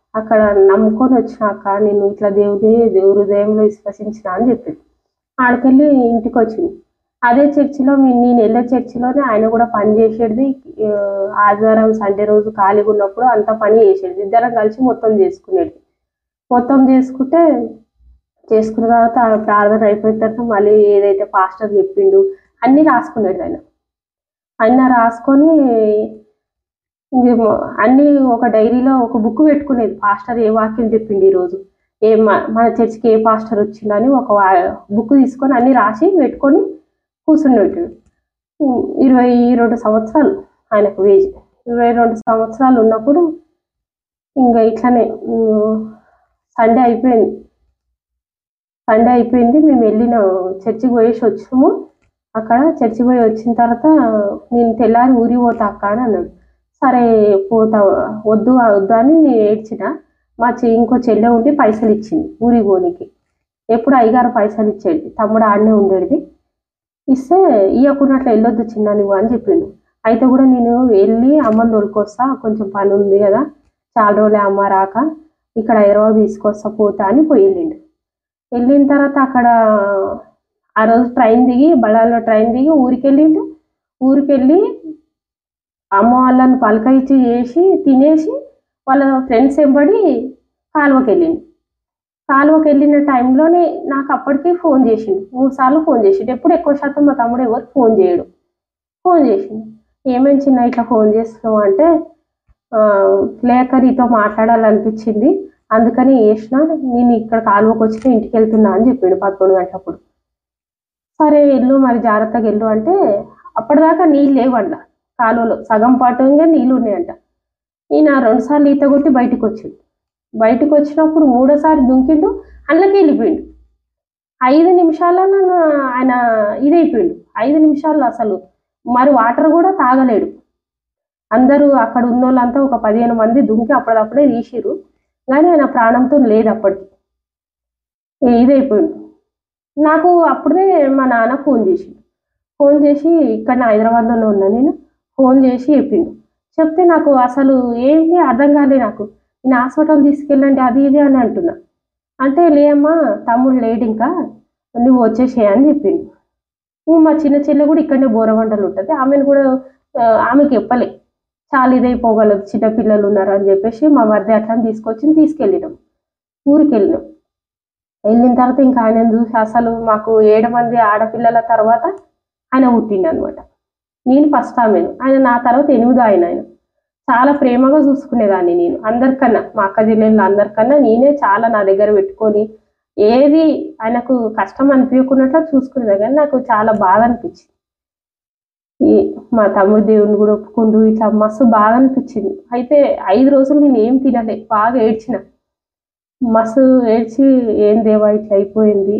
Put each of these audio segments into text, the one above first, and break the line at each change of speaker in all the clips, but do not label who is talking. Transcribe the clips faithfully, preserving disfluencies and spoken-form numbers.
అక్కడ నమ్ముకొని వచ్చినాక నేను ఇట్లా దేవుని దేవుడి హృదయంలో విశ్వసించిన అని చెప్పింది. ఆడికెళ్ళి ఇంటికి వచ్చింది. అదే చర్చిలో నేను వెళ్ళే చర్చిలోనే ఆయన కూడా పని చేసేది. ఆదివారం సండే రోజు ఖాళీగా ఉన్నప్పుడు అంతా పని చేసేది. ఇద్దరం కలిసి మొత్తం చేసుకునేది. మొత్తం చేసుకుంటే చేసుకున్న తర్వాత ప్రార్థన అయిపోయిన తర్వాత మళ్ళీ ఏదైతే పాస్టర్ చెప్పిండు అన్నీ రాసుకునేది ఆయన. అన్నీ రాసుకొని అన్నీ ఒక డైరీలో ఒక బుక్ పెట్టుకునేది. పాస్టర్ ఏ వాక్యం చెప్పిండు ఈరోజు, ఏ మన చర్చికి ఏ పాస్టర్ వచ్చిందని ఒక బుక్ తీసుకొని అన్నీ రాసి పెట్టుకొని కూర్చునేటడు. ఇరవై రెండు సంవత్సరాలు ఆయనకు వేజ్. ఇరవై రెండు సంవత్సరాలు ఉన్నప్పుడు ఇంకా ఇట్లనే సండే అయిపోయింది. సండే అయిపోయింది మేము వెళ్ళిన చర్చికి పోయేసి వచ్చాము. అక్కడ చర్చికి పోయి వచ్చిన తర్వాత నేను తెల్లారి ఊరికి పోతా అక్క అని అన్నాడు. సరే పోతా, వద్దు వద్దు అని నేను ఏడ్చిన. మా చె ఇంకో చెల్లె ఉండి పైసలు ఇచ్చింది ఊరికి పోనీకి. ఎప్పుడు అయ్యగారు పైసలు ఇచ్చేది, తమ్ముడు ఆడనే ఉండేది. ఇస్తే ఇవ్వకున్నట్లు వెళ్ళొద్దు చిన్న నువ్వు అని చెప్పిండు. అయితే కూడా నేను వెళ్ళి అమ్మని తోలుకొస్తా, కొంచెం పని ఉంది కదా, చాలా రోజులే అమ్మ రాక, ఇక్కడ హైదరాబాద్ తీసుకొస్తా పోతా అని పోయి వెళ్ళిండు. వెళ్ళిన తర్వాత అక్కడ ఆ రోజు ట్రైన్ దిగి బళ్ళాల్లో ట్రైన్ దిగి ఊరికి వెళ్ళిండు. ఊరికి వెళ్ళి అమ్మ వాళ్ళని పలకరించి చేసి తినేసి వాళ్ళ ఫ్రెండ్స్ వెంబడి కాలువకి వెళ్ళిండు. కాలువకి వెళ్ళిన టైంలోనే నాకు అప్పటికి ఫోన్ చేసిండు. మూడు సార్లు ఫోన్ చేసిండు. ఎప్పుడు ఎక్కువ శాతం మా తమ్ముడు ఎవరు ఫోన్ చేయడు. ఫోన్ చేసిండు. ఏమేమి చిన్న ఇట్లా ఫోన్ చేస్తున్నావు అంటే, లేక నీతో మాట్లాడాలనిపించింది అందుకని చేసిన, నేను ఇక్కడ కాలువకి వచ్చిన ఇంటికి వెళ్తున్నా అని చెప్పిండు పదకొండు గంటలప్పుడు. సరే వెళ్ళు మరి జాగ్రత్తగా వెళ్ళు అంటే, అప్పటిదాకా నీళ్ళు లేవంట కాలువలో, సగం పాటుగా నీళ్ళు ఉన్నాయంట. ఈయన రెండు సార్లు ఈత కొట్టి బయటకు వచ్చిండు. బయటకు వచ్చినప్పుడు మూడోసారి దుంకిండు, అందులోకి వెళ్ళిపోయిండు. ఐదు నిమిషాలలో ఆయన ఇదైపోయిండు. ఐదు నిమిషాలు అసలు మరి వాటర్ కూడా తాగలేడు. అందరూ అక్కడ ఉన్న వాళ్ళంతా ఒక పదిహేను మంది దుంకి అప్పటిదప్పుడే తీసిరు, కానీ ఆయన ప్రాణంతో లేదు. అప్పటికి ఇదైపోయిండు. నాకు అప్పుడే మా నాన్న ఫోన్ చేసిండు. ఫోన్ చేసి ఇక్కడ హైదరాబాద్లోనే ఉన్నా నేను, ఫోన్ చేసి చెప్పిండు. చెప్తే నాకు అసలు ఏంటి అర్థం కాలే. నాకు నేను హాస్పిటల్ తీసుకెళ్ళండి అది ఇది అని అంటున్నా. అంటే లేమ్మా తమ్ముడు లేడు ఇంకా, నువ్వు వచ్చేసేయ అని చెప్పిండు. మా చిన్న చెల్లె కూడా ఇక్కడనే బోరవండలు ఉంటుంది, ఆమెను కూడా ఆమెకి చెప్పలే, చాలా ఇదైపోగలదు చిన్నపిల్లలు ఉన్నారు అని చెప్పేసి మా మధ్య అట్లా తీసుకొచ్చి తీసుకెళ్ళినాం. ఊరికి వెళ్ళినాం. వెళ్ళిన తర్వాత ఇంకా ఆయన చూసి అసలు మాకు ఏడు మంది ఆడపిల్లల తర్వాత ఆయన పుట్టిండు అనమాట. నేను ఫస్ట్ ఆమెను, ఆయన నా తర్వాత ఎనిమిదో ఆయన. ఆయన చాలా ప్రేమగా చూసుకునేదాన్ని నేను అందరికన్నా, మా అక్క జిల్లెళ్ళు అందరికన్నా నేనే చాలా నా దగ్గర పెట్టుకొని ఏది ఆయనకు కష్టం అనిపించకున్నట్లు చూసుకునేది. కానీ నాకు చాలా బాధ అనిపించింది. ఈ మా తమ్ముడు దేవుని కూడా ఒప్పుకుంటూ ఇట్లా మస్తు బాధ అనిపించింది. అయితే ఐదు రోజులు నేను ఏం తినలే, బాగా ఏడ్చిన, మస్తు ఏడ్చి ఏం దేవా ఇట్లా అయిపోయింది,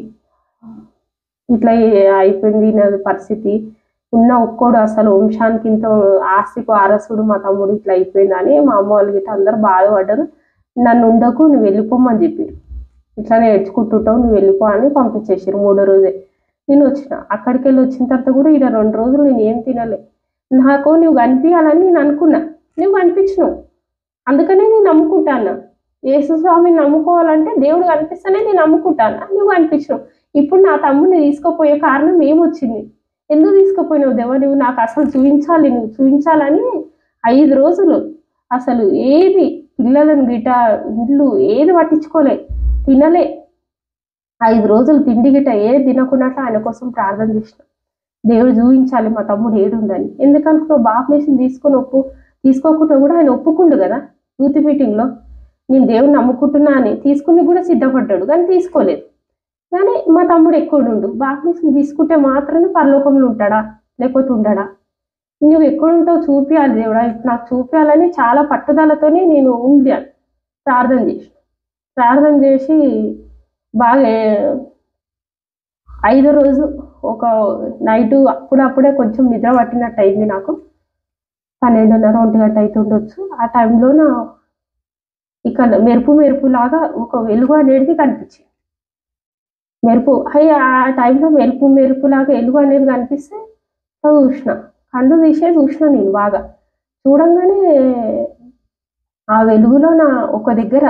ఇట్లా అయిపోయింది నా పరిస్థితి, ఉన్న ఒక్కోడు అసలు వంశానికి ఇంత ఆస్తికు ఆరసుడు మా తమ్ముడు ఇట్లా అయిపోయిందని మా అమ్మ వాళ్ళు గిట్ట అందరు బాధపడ్డారు. నన్ను ఉండకు, నువ్వు వెళ్ళిపోమని చెప్పారు. ఇట్లానే ఏడ్చుకుంటుంటావు, నువ్వు వెళ్ళిపో అని పంపించేసారు. మూడో రోజే నేను వచ్చిన. అక్కడికి వెళ్ళి వచ్చిన తర్వాత కూడా ఇలా రెండు రోజులు నేను ఏం తినలే. నాకు నువ్వు కనిపించాలని నేను అనుకున్నా, నువ్వు కనిపించినావు, అందుకనే నేను నమ్ముకుంటాను. యేసు స్వామిని నమ్ముకోవాలంటే దేవుడు కనిపిస్తేనే నేను నమ్ముకుంటాను, నువ్వు కనిపించినావు. ఇప్పుడు నా తమ్ముడిని తీసుకుపోయే కారణం ఏమొచ్చింది, ఎందుకు తీసుకుపోయినావు దేవా, నువ్వు నాకు అసలు చూపించాలి, నువ్వు చూపించాలని ఐదు రోజులు అసలు ఏది పిల్లలను గిట ఇల్లు ఏది పట్టించుకోలే, తినలే. ఐదు రోజులు తిండి గిట ఏది తినకున్నట్లు ఆయన కోసం ప్రార్థన చేసిన. దేవుడు చూపించాలి మా తమ్ముడు ఏడుందని. ఎందుకనుకున్నావు, బాప్టిజం తీసుకొని ఒప్పు తీసుకోకుండా కూడా ఆయన ఒప్పుకుండు కదా యూత్ మీటింగ్లో, నేను దేవుని నమ్ముకుంటున్నా అని తీసుకుని కూడా సిద్ధపడ్డాడు, కానీ తీసుకోలేదు. కానీ మా తమ్ముడు ఎక్కువ బాప్టిజం తీసుకుంటే మాత్రమే పరలోకంలో ఉంటాడా లేకపోతే ఉండడా, నువ్వు ఎక్కడుంటావు చూపించాలి దేవుడా, నాకు చూపించాలని చాలా పట్టుదలతోనే నేను ఉంది ప్రార్థన చేసి ప్రార్థన చేసి బాగా ఐదో రోజు ఒక నైటు అప్పుడప్పుడే కొంచెం నిద్ర పట్టినట్టు అయింది నాకు. పన్నెండున్నర ఒంటి గంట అయితే ఉండొచ్చు. ఆ టైంలోన ఇక మెరుపు మెరుపు లాగా ఒక వెలుగు అనేది కనిపించింది. మెరుపు అయ్యి ఆ టైంలో మెరుపు మెరుపు లాగా వెలుగు అనేది కనిపిస్తే చూసిన, కళ్ళు తీసే చూసిన. నేను బాగా చూడంగానే ఆ వెలుగులో నా ఒక దగ్గర